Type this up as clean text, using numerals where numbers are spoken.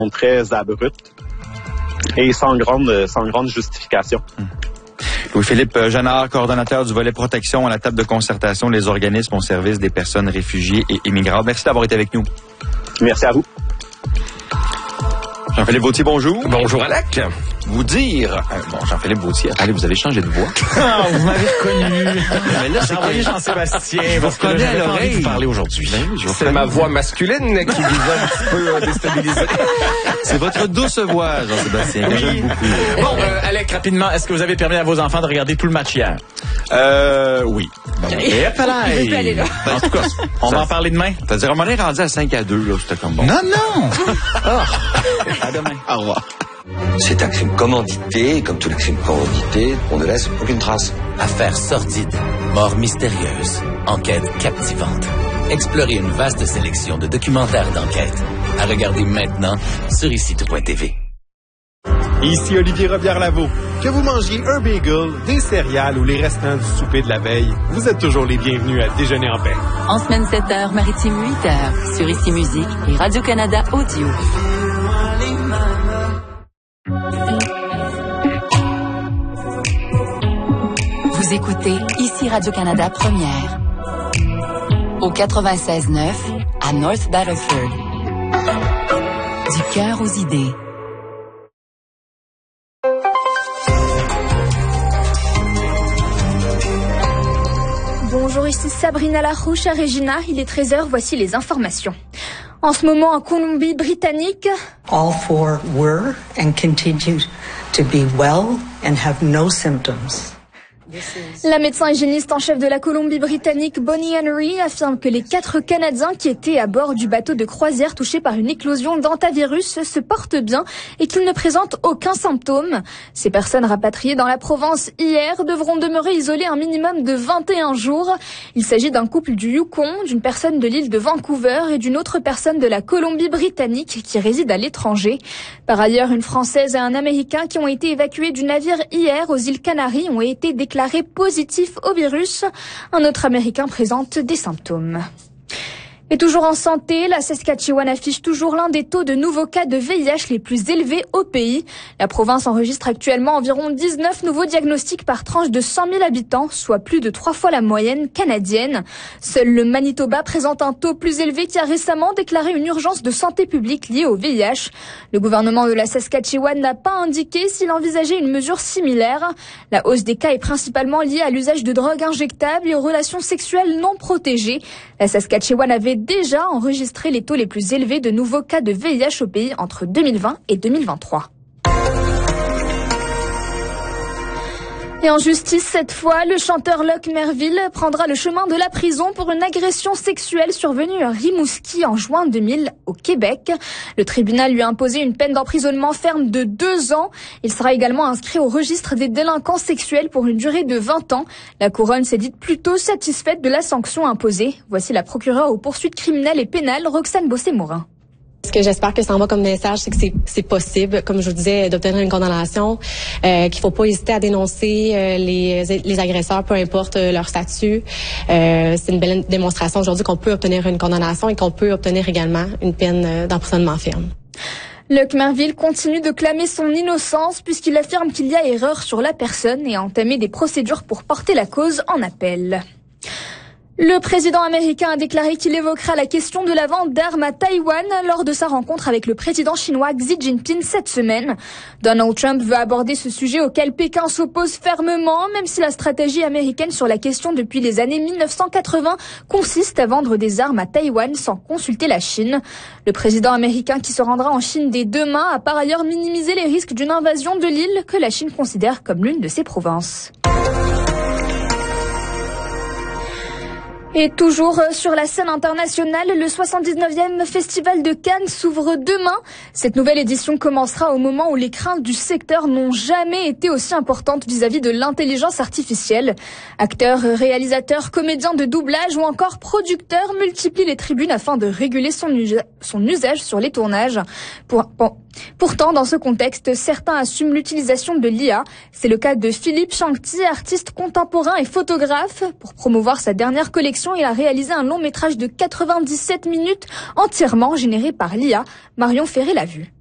très abrupte et sans grande justification. Louis-Philippe Jeannard, coordonnateur du volet protection à la table de concertation des organismes au service des personnes réfugiées et immigrants. Merci d'avoir été avec nous. Merci à vous. Jean-Philippe Vautier, bonjour. Bonjour, Alec. Vous dire... Jean-Philippe Vautier, allez, vous avez changé de voix. Ah, vous m'avez reconnu. Mais là, j'ai envoyé Jean-Sébastien. Vous reconnaissez à l'oreille. Vous parler aujourd'hui. C'est ma voix masculine qui vous a un petit peu déstabilisé. C'est votre douce voix, Jean-Sébastien. Oui. J'aime beaucoup. Bon, Alec, rapidement, est-ce que vous avez permis à vos enfants de regarder tout le match hier? Oui. Et en tout cas, on va en parler demain. C'est-à-dire, on est rendu à 5-2, là, c'était comme bon. Non! À demain. Au revoir. C'est un crime commandité, et comme tous les crimes commandités, on ne laisse aucune trace. Affaires sordides, mort mystérieuse, enquête captivante. Explorez une vaste sélection de documentaires d'enquête. À regarder maintenant sur ici.tv. Ici Olivier Robillard-Lavaux. Que vous mangiez un bagel, des céréales ou les restants du souper de la veille, vous êtes toujours les bienvenus à Déjeuner en paix. En semaine 7h, Maritime 8h, sur Ici Musique et Radio-Canada Audio. Vous écoutez Ici Radio-Canada Première. Au 96.9 à North Battleford. Du cœur aux idées. Bonjour, ici Sabrina Larouche à Regina. Il est 13h, voici les informations. En ce moment, en Colombie-Britannique, all four were and continue to be well and have no symptoms. La médecin hygiéniste en chef de la Colombie-Britannique, Bonnie Henry, affirme que les 4 Canadiens qui étaient à bord du bateau de croisière touché par une éclosion d'hantavirus se portent bien et qu'ils ne présentent aucun symptôme. Ces personnes rapatriées dans la Provence hier devront demeurer isolées un minimum de 21 jours. Il s'agit d'un couple du Yukon, d'une personne de l'île de Vancouver et d'une autre personne de la Colombie-Britannique qui réside à l'étranger. Par ailleurs, une Française et un Américain qui ont été évacués du navire hier aux îles Canaries ont été déclarés positif au virus. Un autre Américain présente des symptômes. Et toujours en santé, la Saskatchewan affiche toujours l'un des taux de nouveaux cas de VIH les plus élevés au pays. La province enregistre actuellement environ 19 nouveaux diagnostics par tranche de 100 000 habitants, soit plus de 3 fois la moyenne canadienne. Seul le Manitoba présente un taux plus élevé qui a récemment déclaré une urgence de santé publique liée au VIH. Le gouvernement de la Saskatchewan n'a pas indiqué s'il envisageait une mesure similaire. La hausse des cas est principalement liée à l'usage de drogues injectables et aux relations sexuelles non protégées. La Saskatchewan avait déjà enregistré les taux les plus élevés de nouveaux cas de VIH au pays entre 2020 et 2023. Et en justice, cette fois, le chanteur Luc Merville prendra le chemin de la prison pour une agression sexuelle survenue à Rimouski en juin 2000 au Québec. Le tribunal lui a imposé une peine d'emprisonnement ferme de 2 ans. Il sera également inscrit au registre des délinquants sexuels pour une durée de 20 ans. La couronne s'est dite plutôt satisfaite de la sanction imposée. Voici la procureure aux poursuites criminelles et pénales, Roxane Bossé-Morin. Ce que j'espère que ça envoie comme message, c'est que c'est possible, comme je vous disais, d'obtenir une condamnation, qu'il faut pas hésiter à dénoncer les agresseurs, peu importe leur statut. C'est une belle démonstration aujourd'hui qu'on peut obtenir une condamnation et qu'on peut obtenir également une peine d'emprisonnement ferme. Luc Merville continue de clamer son innocence puisqu'il affirme qu'il y a erreur sur la personne et a entamé des procédures pour porter la cause en appel. Le président américain a déclaré qu'il évoquera la question de la vente d'armes à Taïwan lors de sa rencontre avec le président chinois Xi Jinping cette semaine. Donald Trump veut aborder ce sujet auquel Pékin s'oppose fermement, même si la stratégie américaine sur la question depuis les années 1980 consiste à vendre des armes à Taïwan sans consulter la Chine. Le président américain qui se rendra en Chine dès demain a par ailleurs minimisé les risques d'une invasion de l'île que la Chine considère comme l'une de ses provinces. Et toujours sur la scène internationale, le 79e Festival de Cannes s'ouvre demain. Cette nouvelle édition commencera au moment où les craintes du secteur n'ont jamais été aussi importantes vis-à-vis de l'intelligence artificielle. Acteurs, réalisateurs, comédiens de doublage ou encore producteurs multiplient les tribunes afin de réguler son usage sur les tournages. Pourtant, dans ce contexte, certains assument l'utilisation de l'IA. C'est le cas de Philippe Chancti, artiste contemporain et photographe. Pour promouvoir sa dernière collection, il a réalisé un long métrage de 97 minutes entièrement généré par l'IA. Marion Ferré l'a vu.